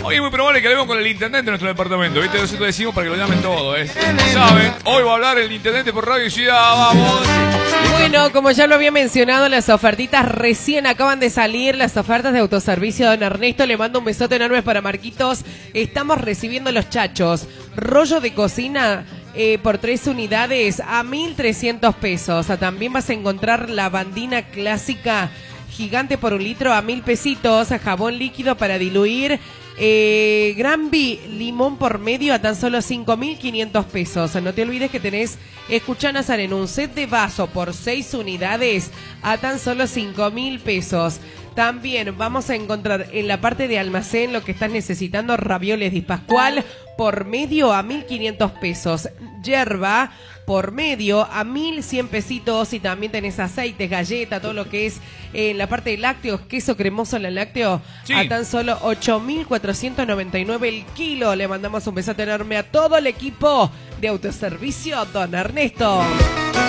Hoy es muy probable que hablemos con el intendente de nuestro departamento, ¿viste? Nosotros decimos para que lo llamen todos, ¿eh? ¿Saben? Hoy va a hablar el intendente por Radio Ciudad, vamos. Bueno, como ya lo había mencionado, las ofertitas recién acaban de salir, las ofertas de autoservicio Don Ernesto. Le mando un besote enorme para Marquitos. Estamos recibiendo los chachos. Rollo de cocina por 3 unidades a 1.300 pesos. También vas a encontrar la bandina clásica gigante por 1 litro a 1.000 pesitos. Jabón líquido para diluir. Granby limón por medio a tan solo 5.500 pesos. No te olvides que tenés Escuchanazar en un set de vaso por 6 unidades a tan solo 5.000 pesos. También vamos a encontrar en la parte de almacén lo que estás necesitando, ravioles Di Pascual por medio a 1.500 pesos. Yerba por medio a 1.100 pesitos. Y también tenés aceites, galletas, todo lo que es la parte de lácteos, queso cremoso en el lácteo, sí, a tan solo 8.499 el kilo. Le mandamos un besote enorme a todo el equipo de autoservicio Don Ernesto.